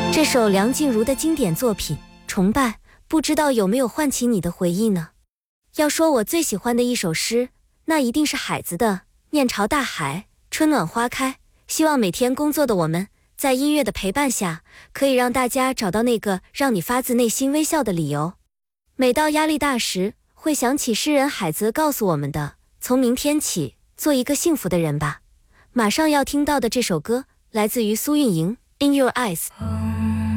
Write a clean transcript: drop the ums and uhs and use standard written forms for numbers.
这首梁静茹的经典作品《崇拜》，不知道有没有唤起你的回忆呢？要说我最喜欢的一首诗，那一定是海子的《面朝大海，春暖花开》。希望每天工作的我们，在音乐的陪伴下，可以让大家找到那个让你发自内心微笑的理由。每到压力大时，会想起诗人海子告诉我们的：从明天起，做一个幸福的人吧。马上要听到的这首歌，来自于苏运莹，《In Your Eyes》。